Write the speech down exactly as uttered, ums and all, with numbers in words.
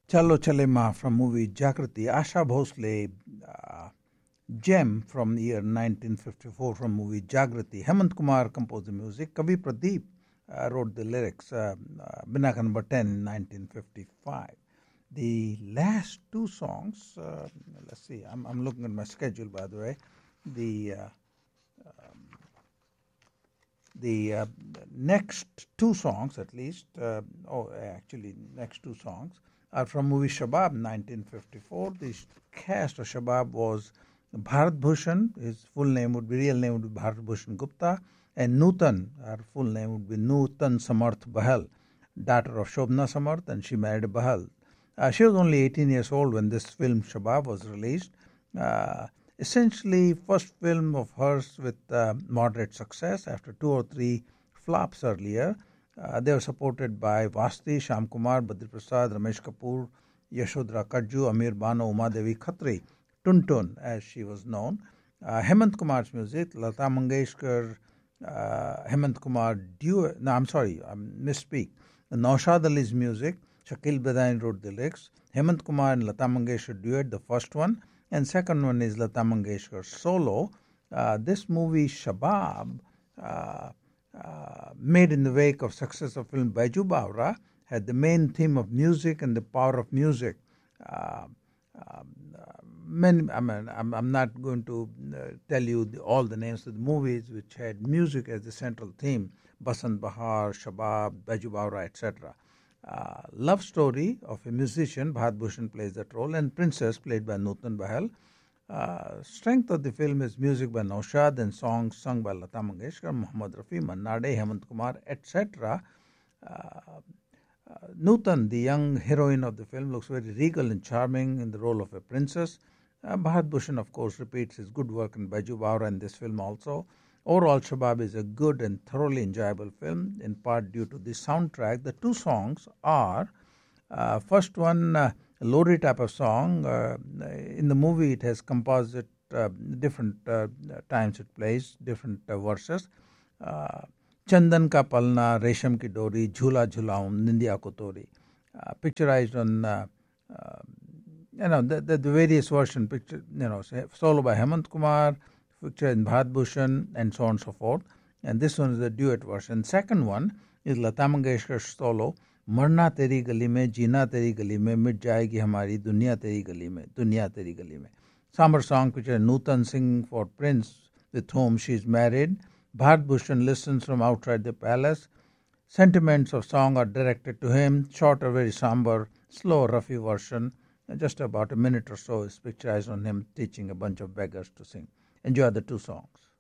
Chalo Chale Ma from movie Jagrati, Asha Bhosle, uh, Gem from the year nineteen fifty-four from movie Jagrati. Hemant Kumar composed the music. Kavi Pradeep uh, wrote the lyrics. Uh, uh, Binaka number ten in nineteen fifty-five. The last two songs, uh, let's see, I'm, I'm looking at my schedule by the way. The uh, the uh, next two songs, at least, uh, oh, actually, next two songs are from movie Shabab nineteen fifty-four. The cast of Shabab was Bharat Bhushan, his full name would be, real name would be Bharat Bhushan Gupta, and Nutan, her full name would be Nutan Samarth Bahal, daughter of Shobna Samarth, and she married Bahal. Uh, she was only eighteen years old when this film Shabab was released. Uh, essentially, first film of hers with uh, moderate success after two or three flops earlier. Uh, they were supported by Vasti, Sham Kumar, Badri Prasad, Ramesh Kapoor, Yashodhara Kajju, Amir Bano, Uma Devi Khatri, Tuntun as she was known. Uh, Hemant Kumar's music, Lata Mangeshkar, uh, Hemant Kumar duet, no I'm sorry, I misspeak. Naushad Ali's music, Shakil Badain wrote the lyrics. Hemant Kumar and Lata Mangeshkar duet, the first one, and second one is Lata Mangeshkar solo. Uh, this movie Shabab, uh, uh, made in the wake of success of film Baiju Bawra, had the main theme of music and the power of music. Uh, um, uh, many, I mean, I'm, I'm not going to uh, tell you the, all the names of the movies which had music as the central theme: Basant Bahar, Shabab, Baiju Bawra, et cetera. Uh, love story of a musician, Bharat Bhushan plays that role, and Princess played by Nutan Bahal. Uh, strength of the film is music by Naushad and songs sung by Lata Mangeshkar, Muhammad Rafi, Manna Dey, Hemant Kumar, et cetera. Uh, uh, Nutan, the young heroine of the film, looks very regal and charming in the role of a princess. Uh, Bharat Bhushan, of course, repeats his good work in Baiju Bawra in this film also. Overall, Shabab is a good and thoroughly enjoyable film, in part due to the soundtrack. The two songs are, uh, first one, uh, a Lori type of song. Uh, in the movie, it has composite, uh, different uh, times it plays, different uh, verses. Uh, Chandan ka palna, Resham ki dori, Jhula jhulaum, Nindiya ko tori. Uh, picturized on, uh, uh, you know, the, the, the various version, picture, you know, solo by Hemant Kumar, picture in Bharat Bhushan, and so on and so forth. And this one is the duet version. Second one is Lata Mangeshkar's solo, Marna teri gali mein, Jeena teri gali mein, mit jayegi hamari duniya teri gali mein, duniya teri gali mein. Somber song picture Nutan singing for Prince with whom she is married. Bharat Bhushan listens from outside the palace. Sentiments of song are directed to him. Short, a very somber, slow, roughy version. Just about a minute or so is picturized on him teaching a bunch of beggars to sing. Enjoy the two songs.